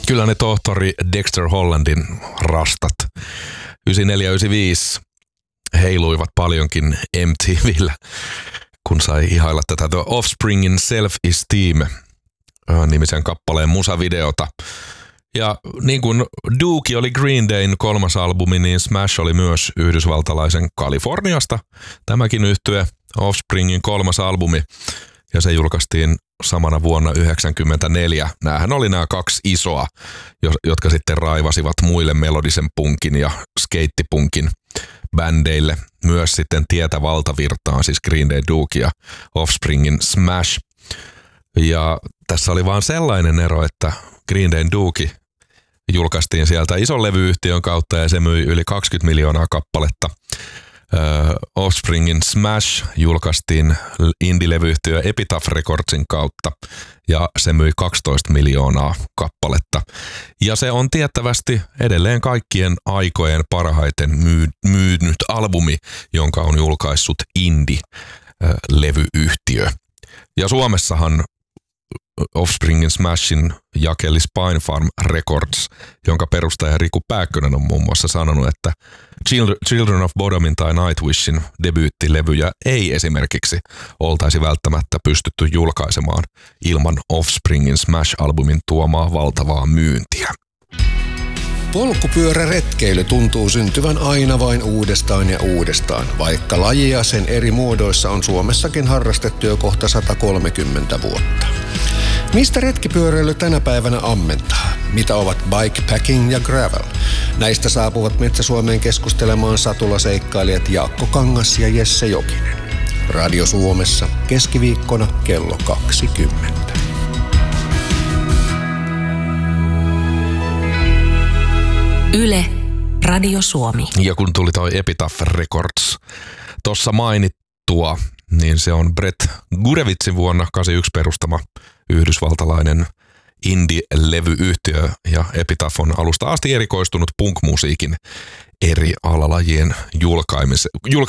Kyllä ne tohtori Dexter Hollandin rastat 94-95 heiluivat paljonkin MTV:llä, kun sai ihailla tätä The Offspringin Self-Esteem nimisen kappaleen musavideota. Ja niin kuin Dookie oli Green Dayn 3. albumi, niin Smash oli myös yhdysvaltalaisen Kaliforniasta. Tämäkin yhtye Offspringin 3. albumi, ja se julkaistiin samana vuonna 1994. Nämähän oli nämä 2 isoa, jotka sitten raivasivat muille melodisen punkin ja skeittipunkin bändeille myös sitten tietä valtavirtaan, siis Green Day, Dookie ja Offspringin Smash. Ja tässä oli vaan sellainen ero, että Green Day Dookie julkaistiin sieltä ison levyyhtiön kautta ja se myi yli 20 miljoonaa kappaletta. Offspringin Smash julkaistiin indie-levyyhtiö Epitaph Recordsin kautta ja se myi 12 miljoonaa kappaletta. Ja se on tiettävästi edelleen kaikkien aikojen parhaiten myynyt albumi, jonka on julkaissut indie-levyyhtiö. Ja Suomessahan Offspringin Smashin jakeli Spinefarm Records, jonka perustaja Riku Pääkkönen on muun muassa sanonut, että Children of Bodomin tai Nightwishin debyyttilevyjä ei esimerkiksi oltaisi välttämättä pystytty julkaisemaan ilman Offspringin Smash-albumin tuomaa valtavaa myyntiä. Polkupyöräretkeily tuntuu syntyvän aina vain uudestaan ja uudestaan, vaikka lajia sen eri muodoissa on Suomessakin harrastettu jo kohta 130 vuotta. Mistä retkipyöräily tänä päivänä ammentaa? Mitä ovat bikepacking ja gravel? Näistä saapuvat Metsä-Suomeen keskustelemaan satulaseikkailijat Jaakko Kangas ja Jesse Jokinen. Radio Suomessa keskiviikkona kello 20. Yle, Radio Suomi. Ja kun tuli toi Epitaph Records tossa mainittua, niin se on Brett Gurevitzin vuonna 1981 perustama yhdysvaltalainen indie-levyyhtiö, ja Epitaph on alusta asti erikoistunut punk-musiikin eri alalajien julkaisemiseen.